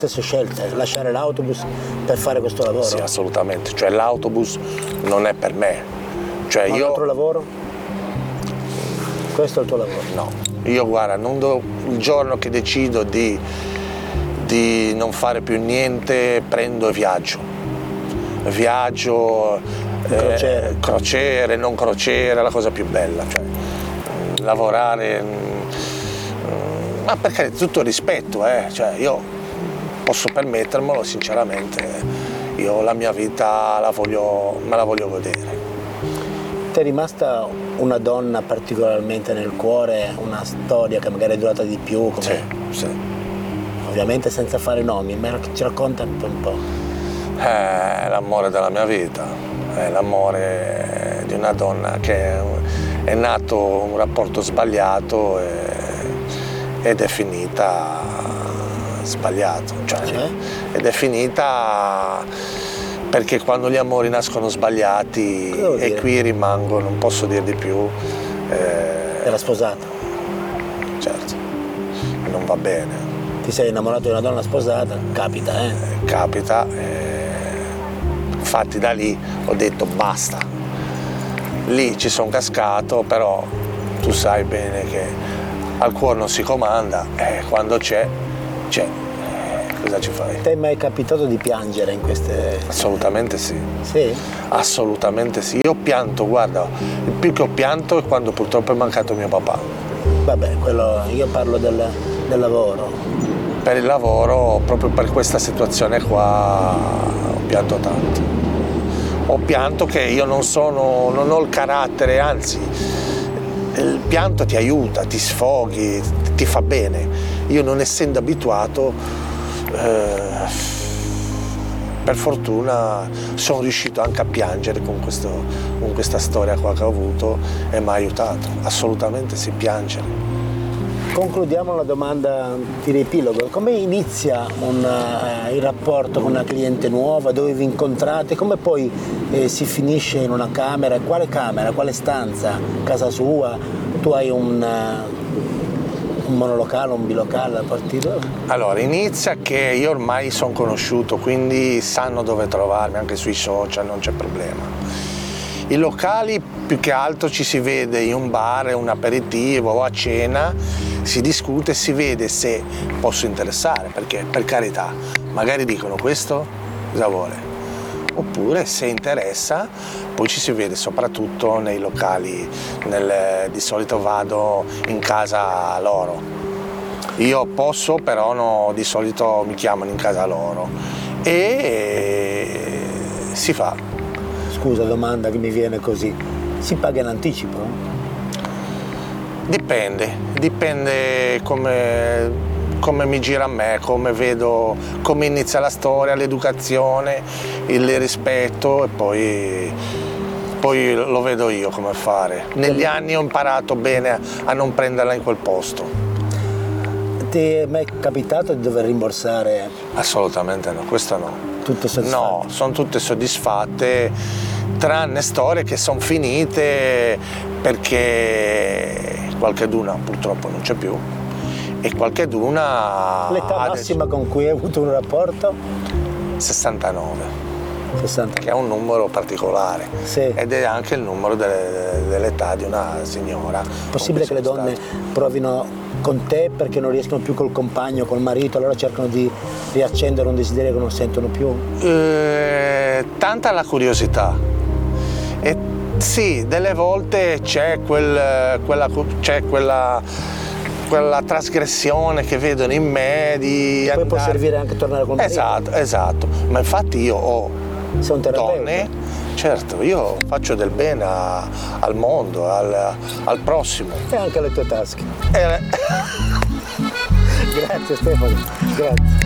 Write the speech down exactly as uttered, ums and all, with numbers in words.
Stesse scelte, lasciare l'autobus per fare questo lavoro? Sì, assolutamente, cioè l'autobus non è per me. Cioè, Ma io... un altro lavoro? Questo è il tuo lavoro? No, io guarda, non do... il giorno che decido di, di non fare più niente, prendo e viaggio. Viaggio, crociere. Eh, crociere, non crociere, è la cosa più bella. Cioè, lavorare, ma perché tutto rispetto, eh? Cioè, io posso permettermelo, sinceramente, io la mia vita la voglio, me la voglio godere. Ti è rimasta una donna particolarmente nel cuore, una storia che magari è durata di più? Come... Sì, sì. Ovviamente senza fare nomi, ma ci racconta un po'. Un po'. È l'amore della mia vita, è l'amore di una donna che è nato un rapporto sbagliato e, ed è finita sbagliato, cioè, cioè? ed è finita perché quando gli amori nascono sbagliati e qui rimango, non posso dire di più. Eh, Era sposata? Certo, non va bene. Ti sei innamorato di una donna sposata? Capita, eh? eh capita, eh, infatti da lì ho detto basta, lì ci sono cascato, però tu sai bene che al cuore non si comanda, eh, quando c'è Cioè, cosa ci fai? Ti è mai capitato di piangere in queste... Assolutamente sì. Sì? Assolutamente sì. Io ho pianto, guarda, il più che ho pianto è quando purtroppo è mancato mio papà. Vabbè, quello, io parlo del, del lavoro. Per il lavoro, proprio per questa situazione qua, ho pianto tanto. Ho pianto che io non sono, non ho il carattere, anzi, il pianto ti aiuta, ti sfoghi, ti fa bene. Io non essendo abituato, eh, per fortuna sono riuscito anche a piangere con, questo, con questa storia qua che ho avuto e mi ha aiutato, assolutamente sì, piangere. Concludiamo la domanda di riepilogo. Come inizia un, uh, il rapporto con una cliente nuova? Dove vi incontrate? Come poi eh, si finisce in una camera? Quale camera? Quale stanza? Casa sua? Tu hai un... Uh, un monolocale, un bilocale a partire? Allora, inizia che io ormai sono conosciuto, quindi sanno dove trovarmi, anche sui social, non c'è problema. I locali più che altro ci si vede in un bar, un aperitivo o a cena, si discute e si vede se posso interessare, perché per carità, magari dicono questo cosa vuole, oppure se interessa poi ci si vede soprattutto nei locali, nel, di solito vado in casa loro, io posso però no, di solito mi chiamano in casa loro e si fa. Scusa, domanda che mi viene così, si paga in anticipo? Dipende, dipende come come mi gira a me, come vedo, come inizia la storia, l'educazione, il rispetto e poi, poi lo vedo io come fare. Negli anni ho imparato bene a non prenderla in quel posto. Ti è mai capitato di dover rimborsare? Assolutamente no, questo no. Tutto soddisfatto? No, sono tutte soddisfatte, tranne storie che sono finite perché qualcheduna purtroppo non c'è più. E qualcheduna... L'età massima con cui hai avuto un rapporto? sessantanove, sessanta. Che è un numero particolare, sì. Ed è anche il numero delle, dell'età di una signora. Possibile che le donne stato. provino con te perché non riescono più col compagno, col marito, allora cercano di riaccendere un desiderio che non sentono più? Eh, tanta la curiosità. E sì, delle volte c'è quel, quella... C'è quella quella trasgressione che vedono in me di poi andare... può servire anche a tornare con marito. Esatto, esatto, ma infatti io ho Sei un terapeuta? donne, certo, io faccio del bene a, al mondo, al, al prossimo. E anche alle tue tasche. E... Grazie Stefano, grazie.